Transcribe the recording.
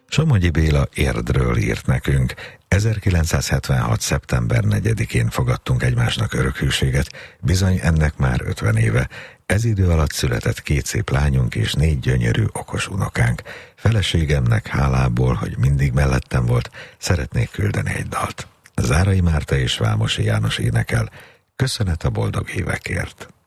Somogyi Béla Érdről írt nekünk. 1976. szeptember 4-én fogadtunk egymásnak örökhűséget, bizony ennek már 50 éve. Ez idő alatt született 2 szép lányunk és 4 gyönyörű, okos unokánk. Feleségemnek hálából, hogy mindig mellettem volt, szeretnék küldeni egy dalt. Zárai Márta és Vámosi János énekel. Köszönet a boldog évekért.